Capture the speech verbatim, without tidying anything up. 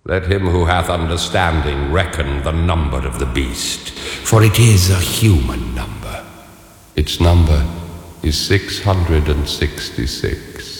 Let him who hath understanding reckon the number of the beast, for it is a human number. Its number is six hundred and sixty-six.